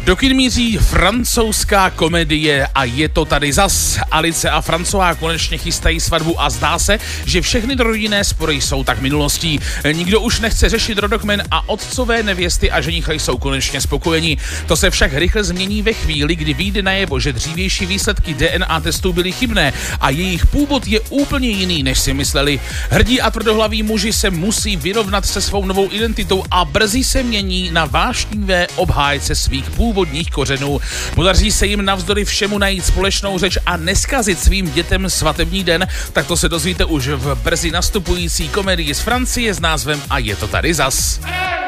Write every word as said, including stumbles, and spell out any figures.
Do kin míří francouzská komedie a je to tady zas. Alice a François konečně chystají svatbu a zdá se, že všechny rodinné spory jsou tak minulostí. Nikdo už nechce řešit rodokmen a otcové nevěsty a ženicha jsou konečně spokojeni. To se však rychle změní ve chvíli, kdy vyjde najevo, že dřívější výsledky D N A testů byly chybné a jejich původ je úplně jiný, než si mysleli. Hrdí a tvrdohlaví muži se musí vyrovnat se svou novou identitou a brzy se mění na vášnivé obhájce svých původních kořenů. Podaří se jim navzdory všemu najít společnou řeč a neskazit svým dětem svatební den, tak to se dozvíte už v brzy nastupující komedii z Francie s názvem A je to tady zas.